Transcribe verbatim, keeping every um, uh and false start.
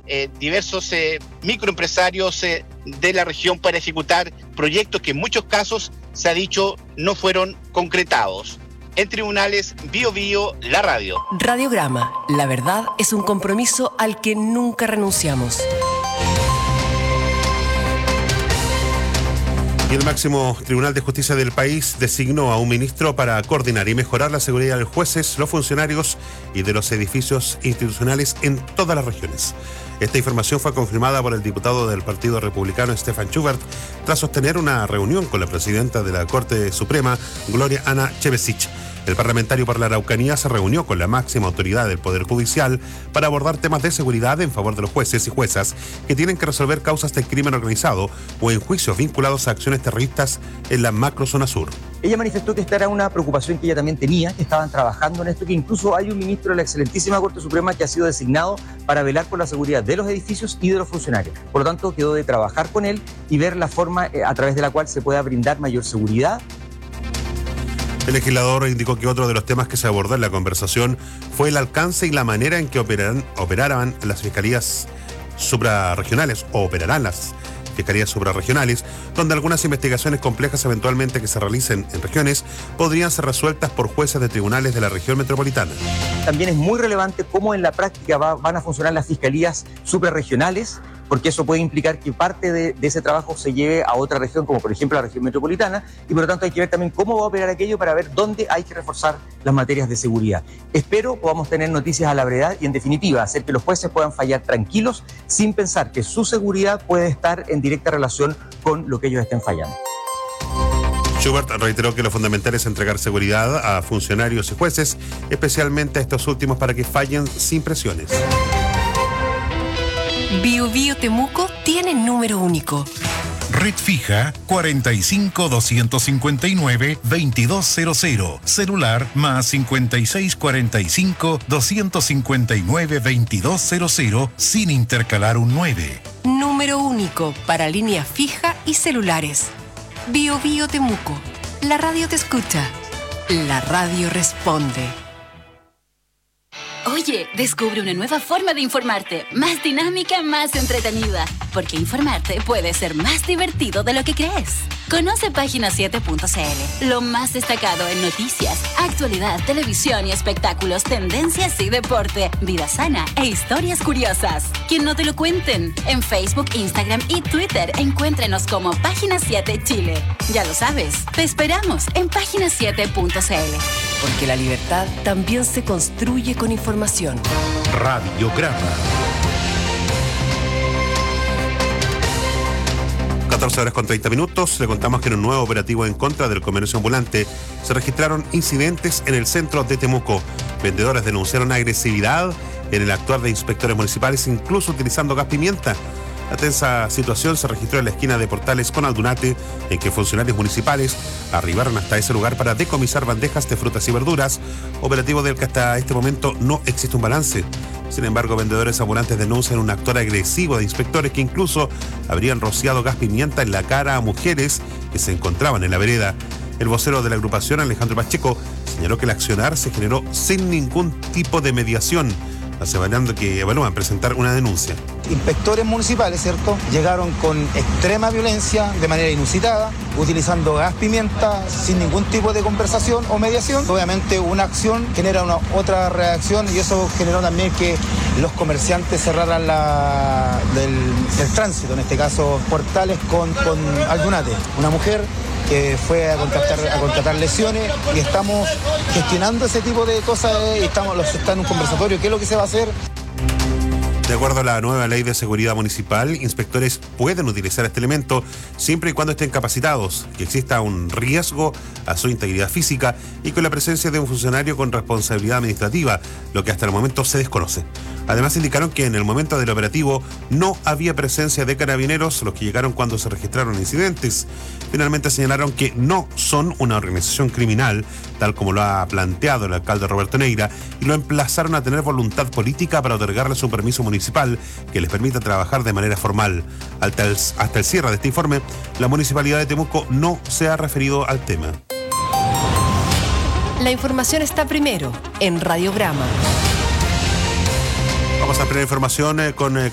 eh, diversos eh, microempresarios eh, de la región para ejecutar proyectos que en muchos casos se ha dicho no fueron concretados. En Tribunales, Bio Bio, la radio. Radiograma, la verdad es un compromiso al que nunca renunciamos. Y el máximo Tribunal de Justicia del país designó a un ministro para coordinar y mejorar la seguridad de los jueces, los funcionarios y de los edificios institucionales en todas las regiones. Esta información fue confirmada por el diputado del Partido Republicano, Stefan Schubert, tras sostener una reunión con la presidenta de la Corte Suprema, Gloria Ana Chevesich. El parlamentario por la Araucanía se reunió con la máxima autoridad del Poder Judicial para abordar temas de seguridad en favor de los jueces y juezas que tienen que resolver causas de crimen organizado o en juicios vinculados a acciones terroristas en la macrozona sur. Ella manifestó que esta era una preocupación que ella también tenía, que estaban trabajando en esto, que incluso hay un ministro de la excelentísima Corte Suprema que ha sido designado para velar por la seguridad de los edificios y de los funcionarios. Por lo tanto, quedó de trabajar con él y ver la forma eh, a través de la cual se pueda brindar mayor seguridad. El legislador indicó que otro de los temas que se abordó en la conversación fue el alcance y la manera en que operarán, operarán las fiscalías suprarregionales o operarán las fiscalías suprarregionales, donde algunas investigaciones complejas eventualmente que se realicen en regiones podrían ser resueltas por jueces de tribunales de la región metropolitana. También es muy relevante cómo en la práctica va, van a funcionar las fiscalías suprarregionales, porque eso puede implicar que parte de, de ese trabajo se lleve a otra región, como por ejemplo la región metropolitana, y por lo tanto hay que ver también cómo va a operar aquello para ver dónde hay que reforzar las materias de seguridad. Espero podamos tener noticias a la brevedad y en definitiva hacer que los jueces puedan fallar tranquilos sin pensar que su seguridad puede estar en directa relación con lo que ellos estén fallando. Schubert reiteró que lo fundamental es entregar seguridad a funcionarios y jueces, especialmente a estos últimos para que fallen sin presiones. Bio Bio Temuco tiene número único. Red fija cuarenta y cinco, doscientos cincuenta y nueve, veintidós cero cero. Celular más cincuenta y seis, cuarenta y cinco, doscientos cincuenta y nueve, veintidós cero cero sin intercalar un nueve. Número único para línea fija y celulares. Bio Bio Temuco. La radio te escucha. La radio responde. Oye, descubre una nueva forma de informarte, más dinámica, más entretenida, porque informarte puede ser más divertido de lo que crees. Conoce página siete punto c l, lo más destacado en noticias, actualidad, televisión y espectáculos, tendencias y deporte, vida sana e historias curiosas. Que no te lo cuenten. En Facebook, Instagram y Twitter, encuéntrenos como Página siete Chile. Ya lo sabes, te esperamos en página siete punto c l. Porque la libertad también se construye con información. Radiograma. catorce horas con treinta minutos. Le contamos que en un nuevo operativo en contra del comercio ambulante se registraron incidentes en el centro de Temuco. Vendedores denunciaron agresividad en el actuar de inspectores municipales, incluso utilizando gas pimienta. La tensa situación se registró en la esquina de Portales con Aldunate, en que funcionarios municipales arribaron hasta ese lugar para decomisar bandejas de frutas y verduras, operativo del que hasta este momento no existe un balance. Sin embargo, vendedores ambulantes denuncian un actor agresivo de inspectores que incluso habrían rociado gas pimienta en la cara a mujeres que se encontraban en la vereda. El vocero de la agrupación, Alejandro Pacheco, señaló que el accionar se generó sin ningún tipo de mediación, asegurando que evalúan presentar una denuncia. Inspectores municipales, ¿cierto?, llegaron con extrema violencia, de manera inusitada, utilizando gas pimienta sin ningún tipo de conversación o mediación. Obviamente una acción genera una otra reacción y eso generó también que los comerciantes cerraran la, del, el tránsito, en este caso Portales con, con Aldunate. Una mujer que fue a contratar, a contratar lesiones y estamos gestionando ese tipo de cosas y estamos, los, está en un conversatorio, ¿qué es lo que se va a hacer? De acuerdo a la nueva ley de seguridad municipal, inspectores pueden utilizar este elemento siempre y cuando estén capacitados, que exista un riesgo a su integridad física y con la presencia de un funcionario con responsabilidad administrativa, lo que hasta el momento se desconoce. Además, indicaron que en el momento del operativo no había presencia de carabineros, los que llegaron cuando se registraron incidentes. Finalmente señalaron que no son una organización criminal, tal como lo ha planteado el alcalde Roberto Neira, y lo emplazaron a tener voluntad política para otorgarles un permiso municipal que les permita trabajar de manera formal. Hasta el, hasta el cierre de este informe, la Municipalidad de Temuco no se ha referido al tema. La información está primero en Radiograma. Vamos a ampliar información eh, con... Eh,